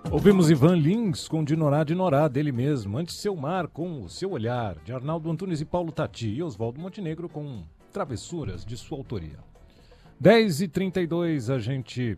Ouvimos Ivan Lins com Dinorá Dinorá, dele mesmo. Antes, Seu Mar com O Seu Olhar, de Arnaldo Antunes e Paulo Tati. E Oswaldo Montenegro com Travessuras, de sua autoria. 10h32, a gente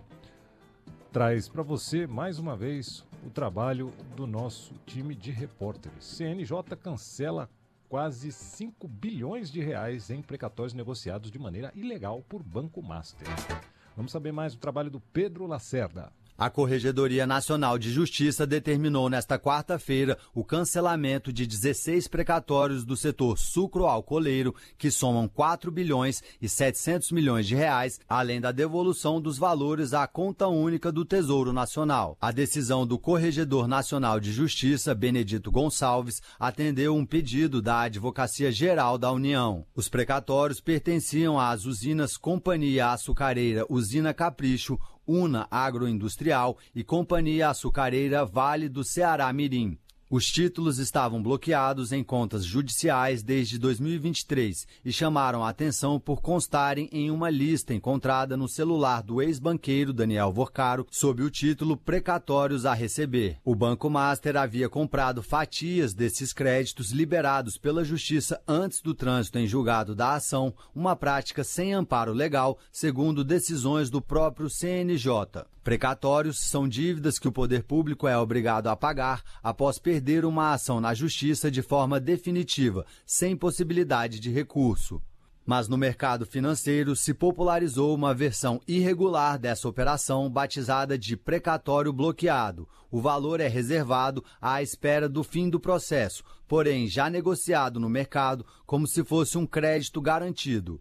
traz para você, mais uma vez, o trabalho do nosso time de repórteres. CNJ cancela quase 5 bilhões de reais em precatórios negociados de maneira ilegal por Banco Master. Vamos saber mais do trabalho do Pedro Lacerda. A Corregedoria Nacional de Justiça determinou nesta quarta-feira o cancelamento de 16 precatórios do setor sucroalcooleiro, que somam 4 bilhões e 700 milhões de reais, além da devolução dos valores à conta única do Tesouro Nacional. A decisão do Corregedor Nacional de Justiça, Benedito Gonçalves, atendeu um pedido da Advocacia Geral da União. Os precatórios pertenciam às usinas Companhia Açucareira Usina Capricho, Una Agroindustrial e Companhia Açucareira Vale do Ceará Mirim. Os títulos estavam bloqueados em contas judiciais desde 2023 e chamaram a atenção por constarem em uma lista encontrada no celular do ex-banqueiro Daniel Vorcaro sob o título Precatórios a Receber. O Banco Master havia comprado fatias desses créditos liberados pela Justiça antes do trânsito em julgado da ação, uma prática sem amparo legal, segundo decisões do próprio CNJ. Precatórios são dívidas que o poder público é obrigado a pagar após perder uma ação na justiça de forma definitiva, sem possibilidade de recurso. Mas no mercado financeiro se popularizou uma versão irregular dessa operação, batizada de precatório bloqueado. O valor é reservado à espera do fim do processo, porém já negociado no mercado como se fosse um crédito garantido.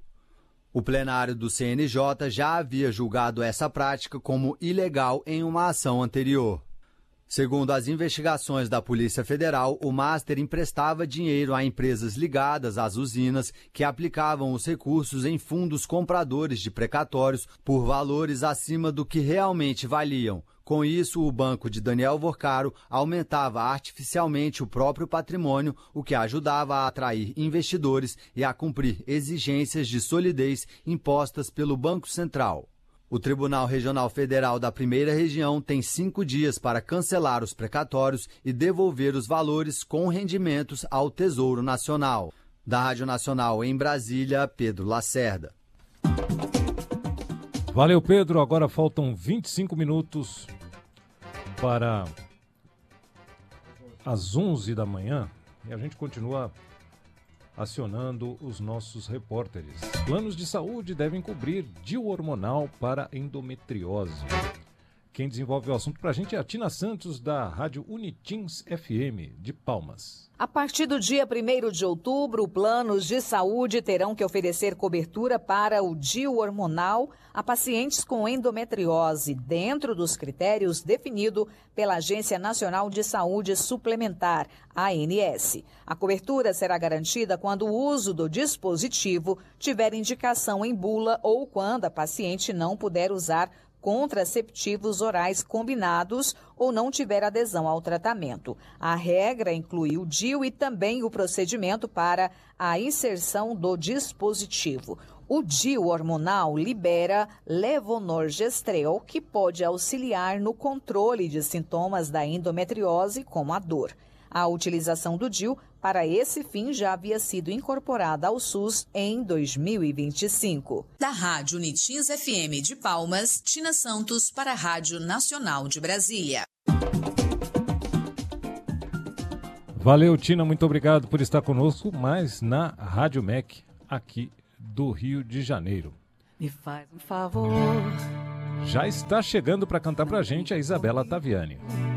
O plenário do CNJ já havia julgado essa prática como ilegal em uma ação anterior. Segundo as investigações da Polícia Federal, o Master emprestava dinheiro a empresas ligadas às usinas que aplicavam os recursos em fundos compradores de precatórios por valores acima do que realmente valiam. Com isso, o banco de Daniel Vorcaro aumentava artificialmente o próprio patrimônio, o que ajudava a atrair investidores e a cumprir exigências de solidez impostas pelo Banco Central. O Tribunal Regional Federal da Primeira Região tem 5 dias para cancelar os precatórios e devolver os valores com rendimentos ao Tesouro Nacional. Da Rádio Nacional em Brasília, Pedro Lacerda. Valeu, Pedro. Agora faltam 25 minutos para as 11 da manhã e a gente continua acionando os nossos repórteres. Planos de saúde devem cobrir DIU hormonal para endometriose. Quem desenvolve o assunto para a gente é a Tina Santos, da Rádio Unitins FM de Palmas. A partir do dia 1º de outubro, planos de saúde terão que oferecer cobertura para o DIU hormonal a pacientes com endometriose, dentro dos critérios definidos pela Agência Nacional de Saúde Suplementar, ANS. A cobertura será garantida quando o uso do dispositivo tiver indicação em bula ou quando a paciente não puder usar contraceptivos orais combinados ou não tiver adesão ao tratamento. A regra inclui o DIU e também o procedimento para a inserção do dispositivo. O DIU hormonal libera levonorgestrel, que pode auxiliar no controle de sintomas da endometriose, como a dor. A utilização do DIU para esse fim já havia sido incorporada ao SUS em 2025. Da Rádio Unitins FM de Palmas, Tina Santos para a Rádio Nacional de Brasília. Valeu, Tina, muito obrigado por estar conosco, mas na Rádio MEC, aqui do Rio de Janeiro. Me faz um favor. Já está chegando para cantar pra gente a Isabela Taviani.